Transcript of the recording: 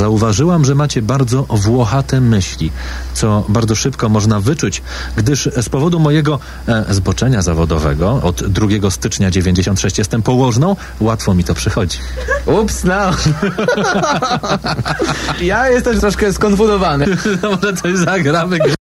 Zauważyłam, że macie bardzo włochate myśli, co bardzo szybko można wyczuć, gdyż z powodu mojego zboczenia zawodowego od 2 stycznia 96 jestem położną, łatwo mi to przychodzi. Ups, no. Ja jestem troszkę skonfundowany. No może coś zagramy.